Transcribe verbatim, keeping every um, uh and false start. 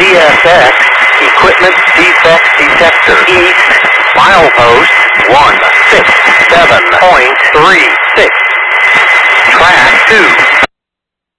C S X, equipment defect detector. East, milepost one six seven point three six. Track two.